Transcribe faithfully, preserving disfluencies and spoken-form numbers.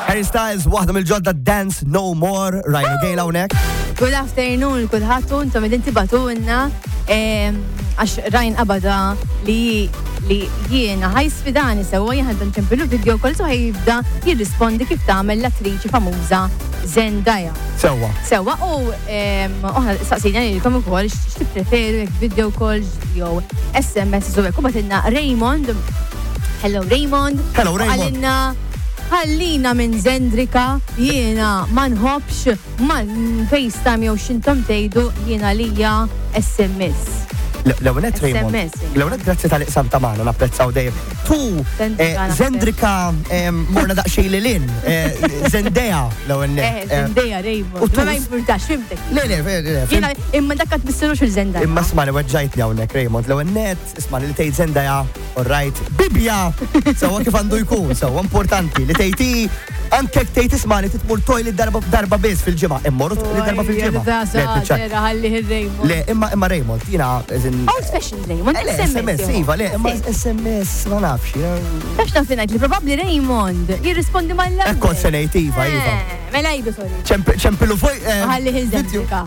Harry Styles, waħda mill-ġodda Dance No More, Ryan Gale hawnhekk. Good afternoon, kulħadd intom qegħdin tibatulna għax Ryan qabada li li jiena ħaj sfidani sewwa jien ħadda nċempilu video call so ħajibda jirrispondi kif tagħmel l-attriċi famuża Zendaya. Sewwa. Sewwa u oħra staqsina lilkom ukoll x'tippreferu jekk video calls jew S M S u hekk u bagħtilna Raymond. Hello Raymond. Hello Raymond. Għalilna ħallina minn Zendrika, jiena ma nħobbx ma FaceTime jew x'intom tgħidu jiena lija S M S. L-ewnet Raymond, l-ewnet grazzi tal-iqsam ta' maħna napprezzaw dejjem. Tu, Zendrika morna daqxej li lin, Zendaya l-ewnet. Zendaya Raymond, ma jimpurtax, fimtek. Le, le, le. Jiena imma dakkat bissirux il-Zendaya. Imma smani weġġajtni hawnhekk Raymond, l-ewnet, ismani li tgħid Zendaya, alright, Bibja, sewwa kif għandu jkun, sewwa importanti li tgħidhi anke tgħid ismani titmur toilet darba darba biss fil-ġimgħa, immorru toilet darba fil-ġimgħa. Le, imma imma Raymond, jiena Old fashioned Raymond, S M S. Iva, le, imma S M S, ma nafx. Tax naf ngħid li probabbli Raymond jirrispondi mal-ewwel. Ekkont se ngħid iva, iva. Mela jgħidu sorry. ċempilu fuq. Ħalli il-Zendrika.